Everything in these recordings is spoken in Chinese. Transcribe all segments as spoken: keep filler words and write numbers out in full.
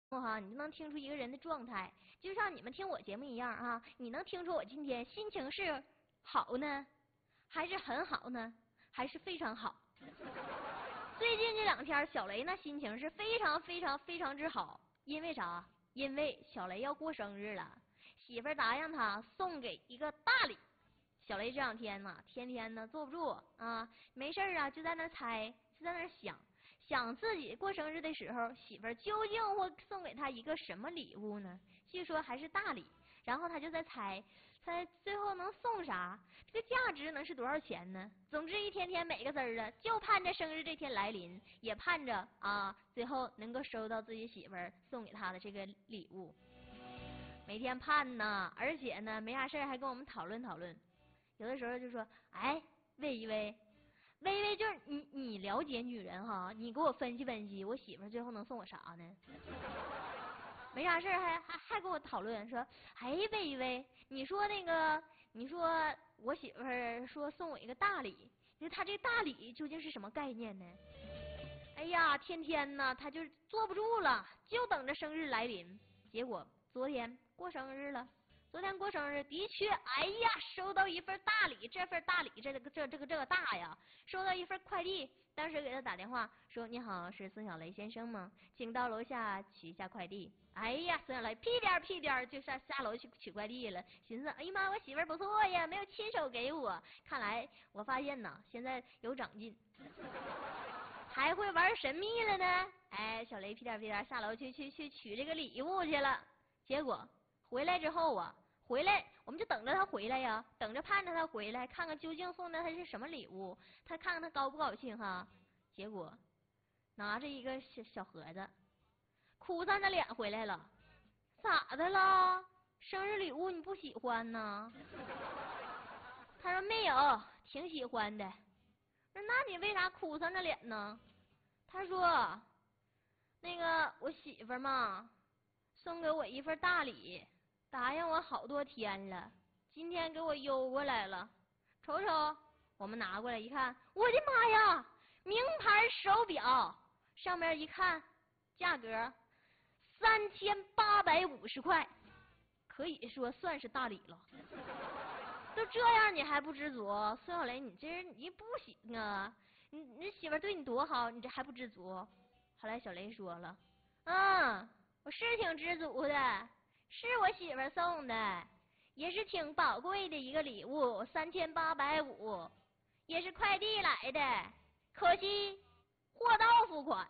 哈，你就能听出一个人的状态，就像你们听我节目一样啊，你能听出我今天心情是好呢，还是很好呢，还是非常好？最近这两天，小雷那心情是非常非常非常之好，因为啥？因为小雷要过生日了，媳妇儿答应他送给一个大礼。小雷这两天呢，天天呢坐不住啊，没事啊就在那猜，就在那想。想自己过生日的时候，媳妇儿究竟会送给他一个什么礼物呢？据说还是大礼，然后他就在猜，猜最后能送啥？这个价值能是多少钱呢？总之一天天美个滋儿的，就盼着生日这天来临，也盼着啊，最后能够收到自己媳妇儿送给他的这个礼物。每天盼呢，而且呢，没啥事还跟我们讨论讨论。有的时候就说，哎，微一微。微微就是你，你了解女人哈，你给我分析分析，我媳妇儿最后能送我啥呢？没啥事还还还跟我讨论说，哎，微微，你说那个，你说我媳妇儿说送我一个大礼，你说她这个大礼究竟是什么概念呢？哎呀，天天呢，她就坐不住了，就等着生日来临。结果昨天过生日了。昨天过生日，的确，哎呀，收到一份大礼，这份大礼，这个这这个这个大呀，收到一份快递。当时给他打电话说：“你好，是孙小雷先生吗？请到楼下取一下快递。”哎呀，孙小雷屁颠屁颠就下下楼去取快递了，寻思：“哎呀妈，我媳妇儿不错呀，没有亲手给我。看来我发现呐，现在有长进，还会玩神秘了呢。”哎，小雷屁颠屁颠下楼去去去取这个礼物去了，结果。回来之后啊，回来我们就等着他回来呀，等着盼着他回来，看看究竟送的他是什么礼物，他看看他高不高兴哈。结果拿着一个小小盒子，哭丧着脸回来了。咋的了？生日礼物你不喜欢呢？他说没有，挺喜欢的。那那你为啥哭丧着脸呢？他说那个我媳妇嘛，送给我一份大礼。答应我好多天了，今天给我邮过来了，瞅瞅，我们拿过来一看，我的妈呀，名牌手表，上面一看，价格三千八百五十块，可以说算是大礼了。都这样你还不知足，孙小雷，你这你不行啊！你你媳妇对你多好，你这还不知足？后来小雷说了，嗯，我是挺知足的。是我媳妇送的，也是挺宝贵的一个礼物，三千八百五，也是快递来的，可惜货到付款。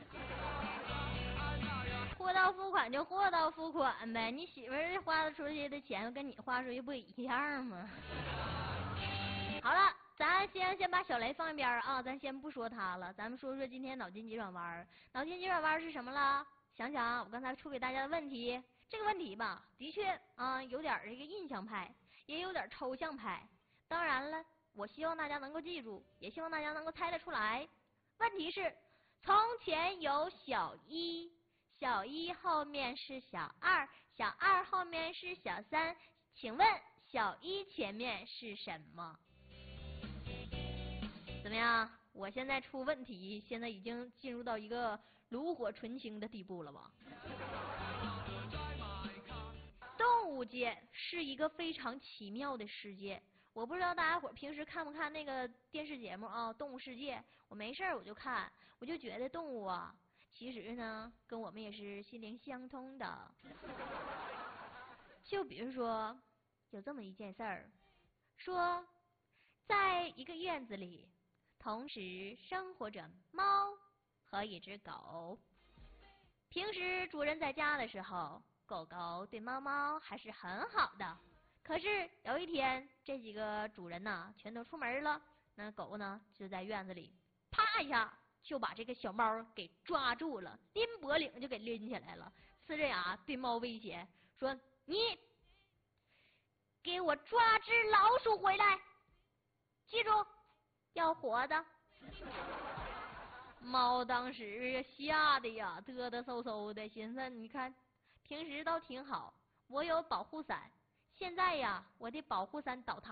货到付款就货到付款呗，你媳妇花出去的钱跟你花出去不一样吗？好了，咱先先把小雷放一边啊，咱先不说他了，咱们说说今天脑筋急转弯。脑筋急转弯是什么了？想想我刚才出给大家的问题。这个问题吧，的确啊，有点这个印象派，也有点抽象派。当然了，我希望大家能够记住，也希望大家能够猜得出来。问题是：从前有小一，小一后面是小二，小二后面是小三，请问小一前面是什么？怎么样？我现在出问题，现在已经进入到一个炉火纯青的地步了吧？动物界是一个非常奇妙的世界，我不知道大家伙平时看不看那个电视节目啊，《动物世界》。我没事我就看，我就觉得动物啊，其实呢跟我们也是心灵相通的。就比如说，有这么一件事儿，说在一个院子里，同时生活着猫和一只狗。平时主人在家的时候，狗狗对猫猫还是很好的。可是有一天，这几个主人呢全都出门了，那狗呢就在院子里，啪一下就把这个小猫给抓住了，拎脖领就给拎起来了，呲着牙对猫威胁说：“你给我抓只老鼠回来，记住，要活的。”猫当时吓得呀嘚嘚嗖嗖的，寻思你看平时倒挺好，我有保护伞，现在呀我的保护伞倒塌